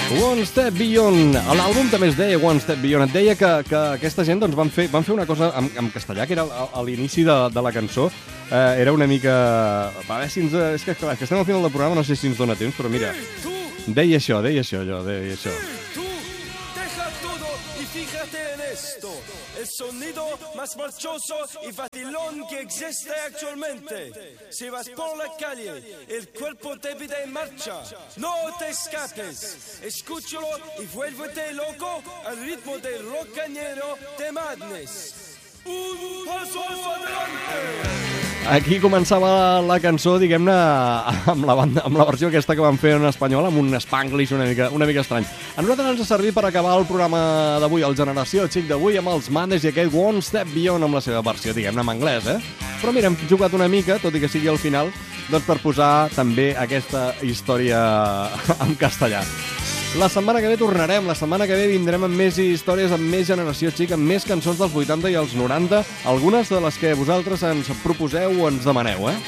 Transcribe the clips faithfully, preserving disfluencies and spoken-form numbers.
One Step Beyond. L'àlbum també es deia One Step Beyond. Et deia que, que aquesta gent doncs, van, fer, van fer una cosa en, en castellà, que era a, a l'inici de, de la cançó. Eh, era una mica... A veure si ens... És que, clar, que estem al final del programa, no sé si ens dona temps, però mira, deia això, deia això, allò, deia això. El sonido más marchoso y vacilón que existe actualmente. Si vas por la calle, el cuerpo te pide en marcha. No te escapes. Escúchalo y vuélvete loco al ritmo del rockañero de Madness. Un paso adelante. Aquí començava la cançó, diguem-ne, amb la banda, amb la versió aquesta que van fer en espanyol, amb un spanglish una mica, una mica estrany. A nosaltres ens ha servit per acabar el programa d'avui, el Generació Xic d'avui, amb els Madness i aquest One Step Beyond amb la seva versió, diguem-ne, en anglès, eh? Però mira, hem jugat una mica, tot i que sigui al final, doncs per posar també aquesta història en castellà. La setmana que ve tornarem, la setmana que ve vindrem amb més històries, amb més Generació Xic, amb més cançons dels vuitanta i els noranta, algunes de les que vosaltres ens proposeu o ens demaneu, eh?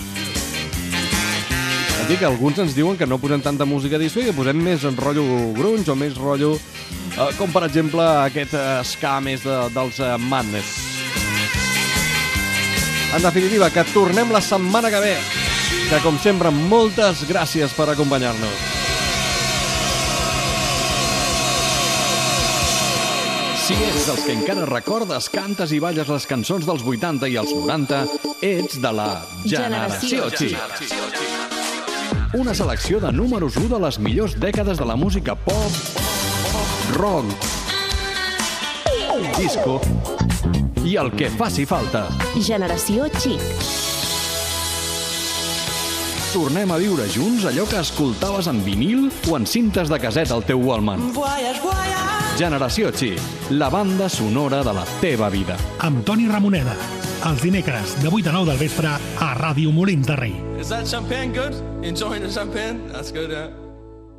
Aquí que alguns ens diuen que no posem tanta música disco i que posem més en rotllo grunge o més rotllo, eh, com per exemple aquest eh, ska més de, dels eh, Madness. En definitiva, que tornem la setmana que ve, que com sempre, moltes gràcies per acompanyar-nos. Si ets dels que encara recordes, cantes i balles les cançons dels vuitanta i els noranta, ets de la Generació Xic. Una selecció de números u de les millors dècades de la música pop, rock, disco i el que faci falta. Generació Xic. Tornem a viure junts allò que escoltaves en vinil o en cintes de casset al teu Walkman. Generació Xic, la banda sonora de la teva vida. Amb Toni Ramoneda, els dimecres de vuit a nou del vespre a Ràdio Molins de Rei. Is that champagne good? Enjoying the champagne? That's good, yeah.